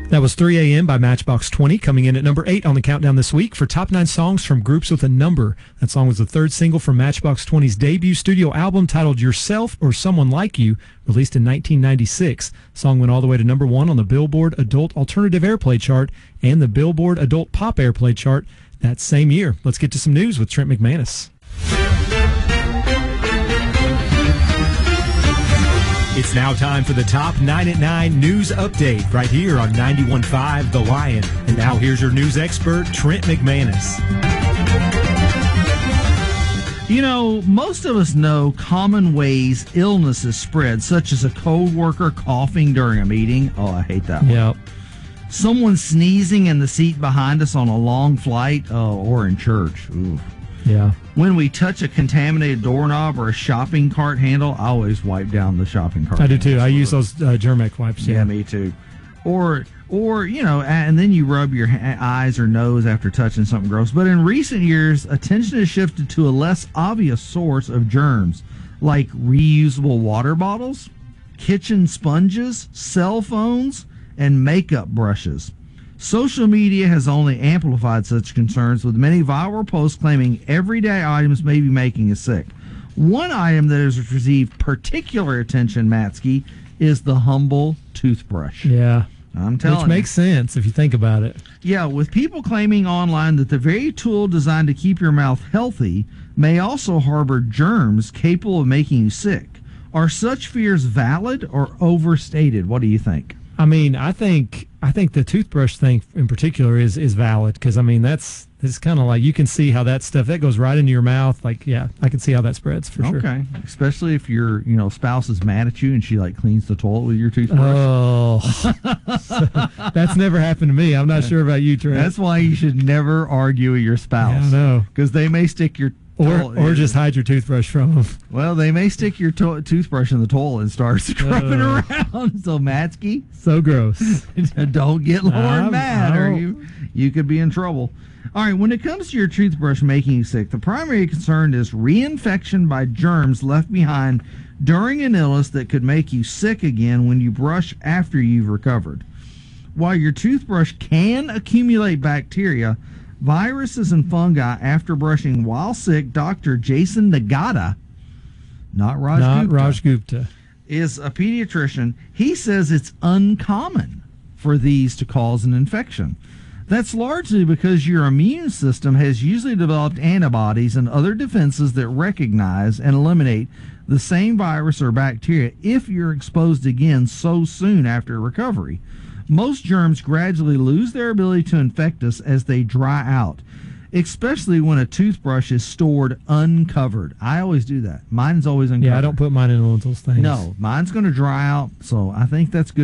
That was 3 a.m. by Matchbox 20, coming in at number 8 on the countdown this week for top 9 songs from groups with a number. That song was the third single from Matchbox 20's debut studio album titled Yourself or Someone Like You, released in 1996. The song went all the way to number 1 on the Billboard Adult Alternative Airplay chart and the Billboard Adult Pop Airplay chart that same year. Let's get to some news with Trent McManus. It's now time for the Top 9 at 9 News Update right here on 91.5 The Lion. And now here's your news expert, Trent McManus. You know, most of us know common ways illnesses spread, such as a co-worker coughing during a meeting. Oh, I hate that one. Yep. Someone sneezing in the seat behind us on a long flight. Oh, or in church. Ooh. Yeah. When we touch a contaminated doorknob or a shopping cart handle, I always wipe down the shopping cart. I do too. I use those Germex wipes. Yeah, me too. Or you know, and then you rub your eyes or nose after touching something gross. But in recent years, attention has shifted to a less obvious source of germs, like reusable water bottles, kitchen sponges, cell phones, and makeup brushes. Social media has only amplified such concerns, with many viral posts claiming everyday items may be making us sick. One item that has received particular attention, Matsky, is the Humble toothbrush. Yeah. I'm telling you. Which makes sense if you think about it. Yeah, with people claiming online that the very tool designed to keep your mouth healthy may also harbor germs capable of making you sick. Are such fears valid or overstated? What do you think? I mean, I think the toothbrush thing in particular is valid, because I mean it's kind of like you can see how that stuff that goes right into your mouth. Like, yeah, I can see how that spreads for sure. Okay, especially if your spouse is mad at you and she like cleans the toilet with your toothbrush. Oh, that's never happened to me. I'm not sure about you, Trent. That's why you should never argue with your spouse. Yeah, I know, because they may stick your or just hide your toothbrush from them. Well, they may stick your toothbrush in the toilet and start scrubbing around. So, Matsky, so gross. Don't get Lauren mad, or you could be in trouble. All right, when it comes to your toothbrush making you sick, the primary concern is reinfection by germs left behind during an illness that could make you sick again when you brush after you've recovered. While your toothbrush can accumulate bacteria, viruses and fungi after brushing while sick, Dr. Jason Nagata, not Raj Gupta, is a pediatrician. He says it's uncommon for these to cause an infection. That's largely because your immune system has usually developed antibodies and other defenses that recognize and eliminate the same virus or bacteria if you're exposed again so soon after recovery. Most germs gradually lose their ability to infect us as they dry out, especially when a toothbrush is stored uncovered. I always do that. Mine's always uncovered. Yeah, I don't put mine in one of those things. No, mine's going to dry out, so I think that's good.